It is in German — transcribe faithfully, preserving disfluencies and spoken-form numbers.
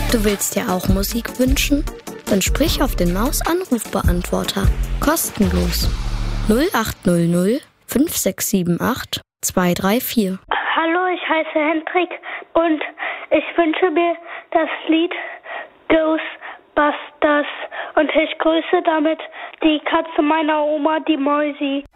Du willst dir auch Musik wünschen? Dann sprich auf den Maus-Anrufbeantworter. Kostenlos. null acht null null fünf sechs sieben acht zwei drei vier. Hallo, ich heiße Hendrik und ich wünsche mir das Lied Ghostbusters und ich grüße damit die Katze meiner Oma, die Mäusi.